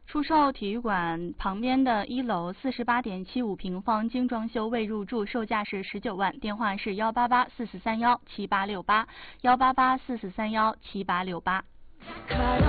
出售体育馆旁边的1楼48.75平方，精装修未入住，售价是19万，电话是18844317868，18844317868。